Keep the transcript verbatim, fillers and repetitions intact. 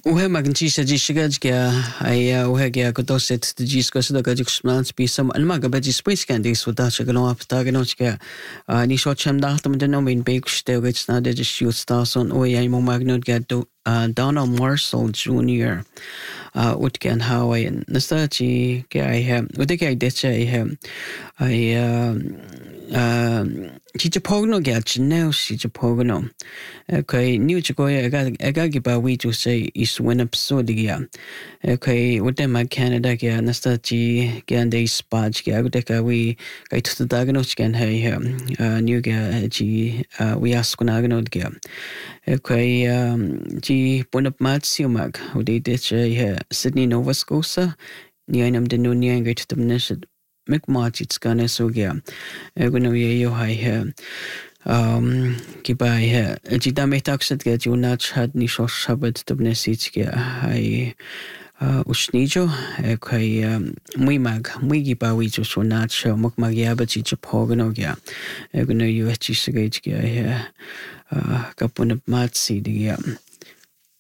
وهي ما كنتيش تجي شجاج كيا أي وهي كيا كتوسط تجيس كسر كاجيك سمانس بيسم أنا ما قبل سبيس كان ديس ودا شغلوا أفتاغنوش كيا نيشوت شم دارت من دنو من بيكش تيوغيتش نادي جشيو ستاسون ويا مو ماغنوت كادو Donald Marshall Junior ut kan hawa nasta chi ke ai ha ut ke ai de cha ai ha ai chi cha pogno ga chinel si cha pogno kai new chi ko ya ga ga gi ba we to say is when episode ya kai ut ma Canada ke nasta chi ke ande spaj ke ut ka we kai tu da ga no chi kan hai ha new ga chi we ask na ga no ga kai chi punap mat siumag udi de che Sydney Nova Scotia ni ainam de no ni angait tum nesed McMarch it's gonna so ga egono ye yo hai he um ki bai he chi da metaxet ga ju na chat ni sho shabat tum nesit ga hai usnijo kai mui mag mui gi ba wi ju so na cha mak mag ya ba chi chpogono ga egono yo chi sgage ga he kapunap mat si de